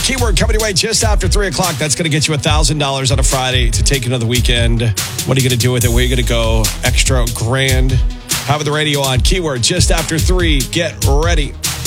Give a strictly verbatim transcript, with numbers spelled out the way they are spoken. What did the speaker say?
Keyword coming your way just after three o'clock. That's going to get you one thousand dollars on a Friday to take into the weekend. What are you going to do with it? Where are you going to go? Extra grand. Have the radio on. Keyword just after three. Get ready.